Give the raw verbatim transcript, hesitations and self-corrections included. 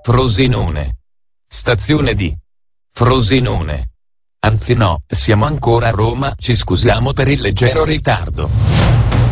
Frosinone. Stazione di Frosinone. Anzi no, siamo ancora a Roma, ci scusiamo per il leggero ritardo.